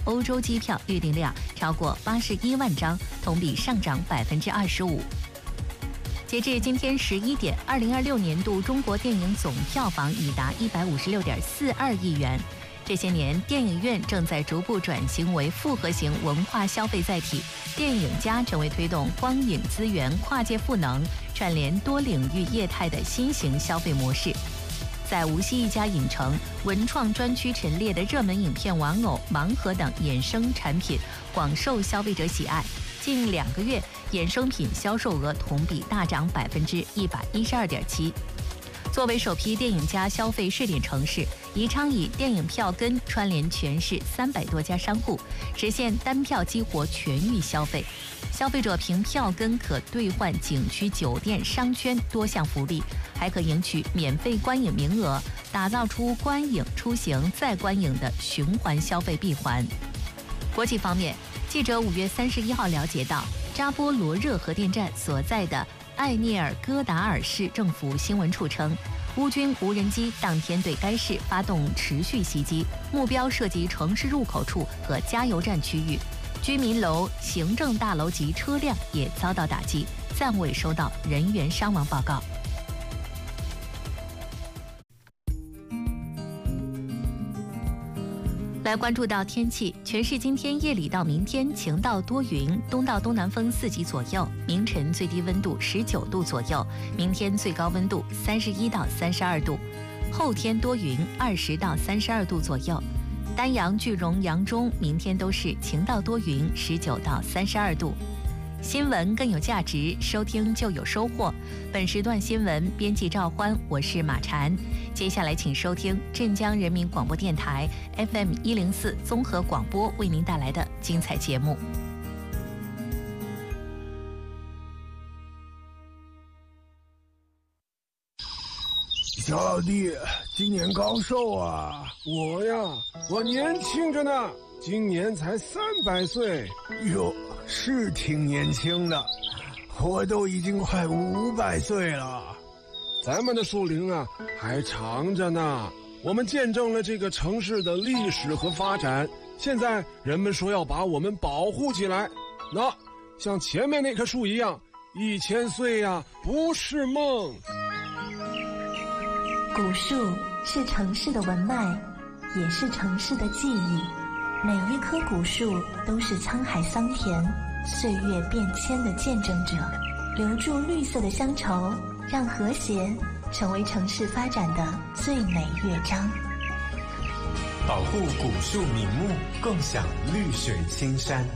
欧洲机票预订量超过81万张，同比上涨25%。截至今天11点，2026年度中国电影总票房已达156.42亿元。这些年，电影院正在逐步转型为复合型文化消费载体，电影加成为推动光影资源跨界赋能、串联多领域业态的新型消费模式。在无锡一家影城，文创专区陈列的热门影片玩偶、盲盒等衍生产品广受消费者喜爱。近2个月，衍生品销售额同比大涨112.7%。作为首批电影加消费试点城市，宜昌以电影票根串联全市300多家商户，实现单票激活全域消费。消费者凭票根可兑换景区、酒店、商圈多项福利，还可赢取免费观影名额，打造出观影、出行再观影的循环消费闭环。国际方面，记者5月31号了解到，扎波罗热核电站所在的艾涅尔戈达尔市政府新闻处称，乌军无人机当天对该市发动持续袭击，目标涉及城市入口处和加油站区域，居民楼、行政大楼及车辆也遭到打击，暂未收到人员伤亡报告。来关注到天气，全市今天夜里到明天晴到多云，东到东南风4级左右，明晨最低温度19度左右，明天最高温度31到32度，后天多云20到32度左右。丹阳、句容、扬中明天都是晴到多云，19到32度。新闻更有价值，收听就有收获。本时段新闻编辑赵欢，我是马婵。接下来请收听镇江人民广播电台 FM 104综合广播为您带来的精彩节目。 小老弟，今年高寿啊？我年轻着呢，今年才300岁。哟，是挺年轻的，我都已经快500岁了。咱们的树龄啊还长着呢，我们见证了这个城市的历史和发展，现在人们说要把我们保护起来，那像前面那棵树一样，1000岁呀，不是梦。 古树是城市的文脉，也是城市的记忆，每一棵古树都是沧海桑田、岁月变迁的见证者，留住绿色的乡愁，让和谐成为城市发展的最美乐章。 保护古树名木，共享绿水青山。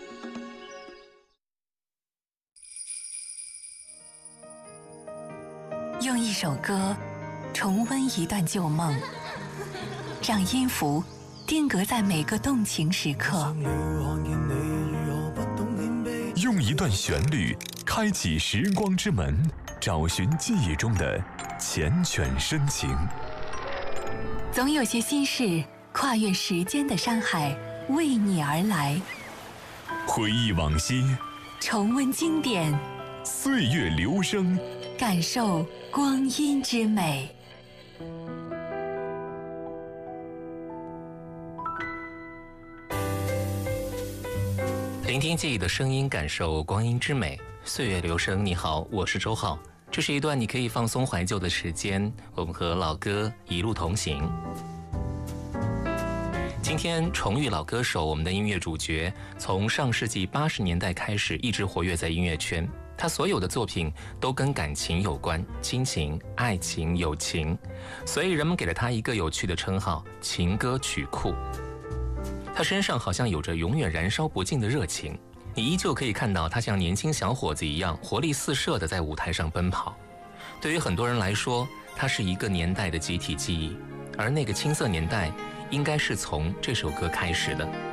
用一首歌重温一段旧梦，让音符定格在每个动情时刻， 用一段旋律开启时光之门，找寻记忆中的缱绻深情。 总有些心事跨越时间的山海，为你而来。 回忆往昔， 重温经典， 岁月流声， 感受光阴之美。 聆听记忆的声音，感受光阴之美。岁月流声，你好，我是周浩。这是一段你可以放松怀旧的时间，我们和老歌一路同行。今天重遇老歌手，我们的音乐主角从上世纪80年代开始一直活跃在音乐圈，他所有的作品都跟感情有关，亲情、爱情、友情，所以人们给了他一个有趣的称号——情歌曲库。他身上好像有着永远燃烧不尽的热情，你依旧可以看到他像年轻小伙子一样活力四射地在舞台上奔跑。对于很多人来说，他是一个年代的集体记忆，而那个青涩年代应该是从这首歌开始的。